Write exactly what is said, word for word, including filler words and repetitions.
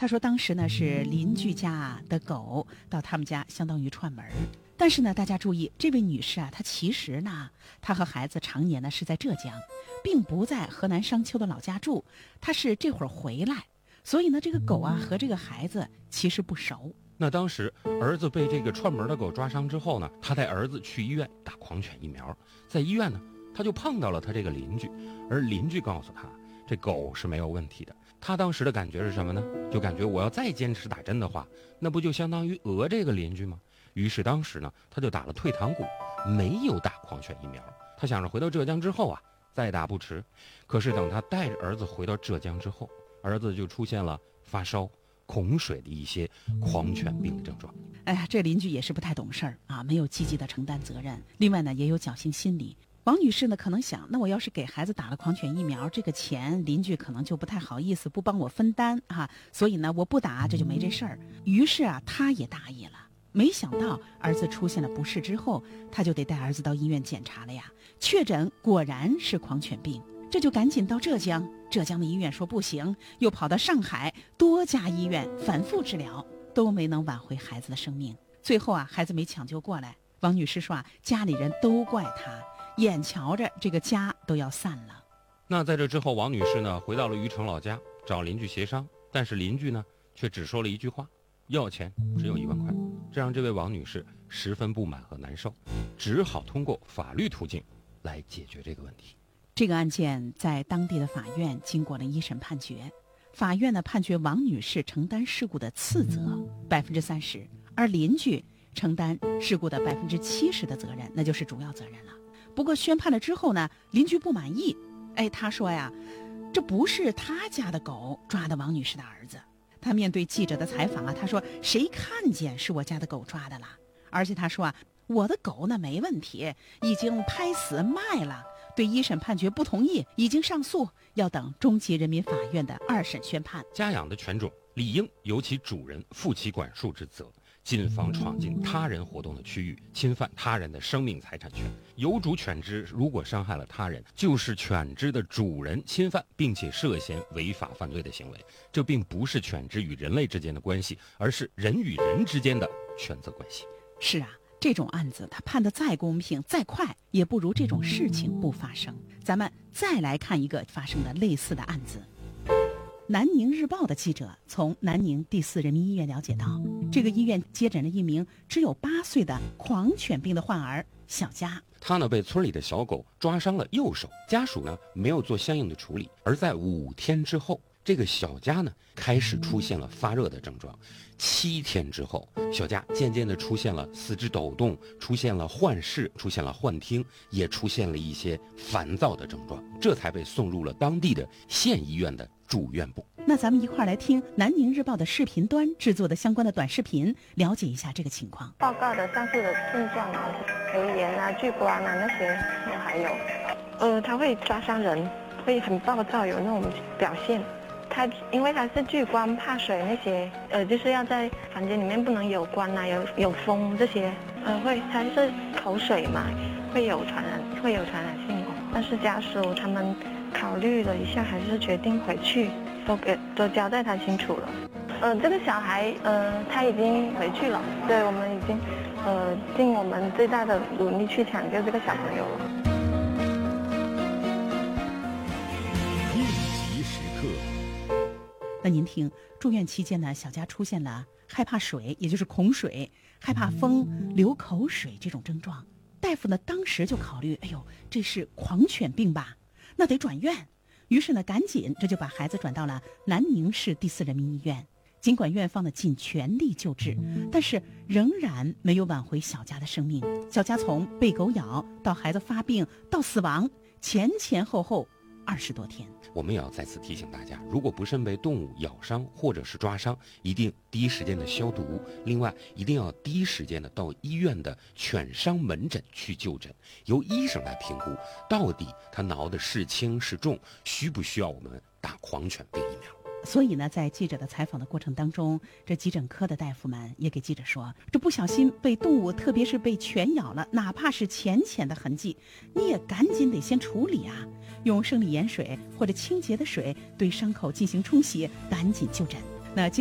他说当时呢是邻居家的狗到他们家相当于串门，但是呢大家注意，这位女士啊，她其实呢她和孩子常年呢是在浙江，并不在河南商丘的老家住，她是这会儿回来，所以呢这个狗啊和这个孩子其实不熟。 那当时儿子被这个串门的狗抓伤之后呢，他带儿子去医院打狂犬疫苗，在医院呢他就碰到了他这个邻居，而邻居告诉他这狗是没有问题的。他当时的感觉是什么呢？就感觉我要再坚持打针的话，那不就相当于讹这个邻居吗？于是当时呢他就打了退堂鼓，没有打狂犬疫苗。他想着回到浙江之后啊再打不迟。可是等他带着儿子回到浙江之后，儿子就出现了发烧、恐水的一些狂犬病的症状。 哎呀，这邻居也是不太懂事儿啊，没有积极的承担责任，另外呢也有侥幸心理。王女士呢可能想，那我要是给孩子打了狂犬疫苗，这个钱邻居可能就不太好意思不帮我分担啊，所以呢我不打这就没这事儿。于是啊她也答应了。没想到儿子出现了不适之后，她就得带儿子到医院检查了呀，确诊果然是狂犬病，这就赶紧到浙江，浙江的医院说不行，又跑到上海多家医院反复治疗，都没能挽回孩子的生命。最后啊孩子没抢救过来，王女士说啊家里人都怪她，眼瞧着这个家都要散了。 那在这之后，王女士呢回到了余城老家找邻居协商，但是邻居呢却只说了一句话，要钱只有一万块，这让这位王女士十分不满和难受，只好通过法律途径来解决这个问题。 这个案件在当地的法院经过了一审判决，法院呢判决王女士承担事故的次责百分之三十，而邻居承担事故的百分之七十的责任，那就是主要责任了。不过宣判了之后呢，邻居不满意，哎，他说呀，这不是他家的狗抓的王女士的儿子。他面对记者的采访啊，他说谁看见是我家的狗抓的了？而且他说啊，我的狗呢没问题，已经拍死卖了，对一审判决不同意，已经上诉，要等中级人民法院的二审宣判。 家养的犬种理应由其主人负起管束之责，谨防闯进他人活动的区域，侵犯他人的生命财产权。有主犬只如果伤害了他人，就是犬只的主人侵犯并且涉嫌违法犯罪的行为。这并不是犬只与人类之间的关系，而是人与人之间的权责关系。 是啊，这种案子他判得再公平再快，也不如这种事情不发生。咱们再来看一个发生的类似的案子。南宁日报的记者从南宁第四人民医院了解到，这个医院接诊了一名只有八岁的狂犬病的患儿小佳。 他呢被村里的小狗抓伤了右手，家属呢没有做相应的处理，而在五天之后，这个小佳呢开始出现了发热的症状。七天之后，小佳渐渐的出现了四肢抖动，出现了幻视，出现了幻听，也出现了一些烦躁的症状，这才被送入了当地的县医院的住院部。 那咱们一块儿来听南宁日报的视频端制作的相关的短视频，了解一下这个情况。 报告的上述的症状啊，流言啊、剧关啊那些都还有。呃，他会抓伤人，会很暴躁，有那种表现。他因为他是剧关怕水那些，呃，就是要在房间里面不能有光啊，有有风这些，呃，会他是口水嘛，会有传染，会有传染性。但是家属他们考虑了一下，还是决定回去，都给都交代他清楚了。呃，这个小孩，呃，他已经回去了，对，我们已经，呃，尽我们最大的努力去抢救这个小朋友了。 应急时刻。 那您听，住院期间呢，小佳出现了害怕水，也就是恐水，害怕风、流口水这种症状。大夫呢当时就考虑，哎呦，这是狂犬病吧，那得转院。于是呢，赶紧这就把孩子转到了南宁市第四人民医院。尽管院方呢尽全力救治，但是仍然没有挽回小佳的生命。小佳从被狗咬到孩子发病到死亡，前前后后二十多天。 我们也要再次提醒大家，如果不慎被动物咬伤或者是抓伤，一定第一时间的消毒。另外，一定要第一时间的到医院的犬伤门诊去就诊，由医生来评估到底它挠的是轻是重，需不需要我们打狂犬病疫苗。 所以呢，在记者的采访的过程当中，这急诊科的大夫们也给记者说，这不小心被动物，特别是被犬咬了，哪怕是浅浅的痕迹，你也赶紧得先处理啊，用生理盐水或者清洁的水对伤口进行冲洗，赶紧就诊。那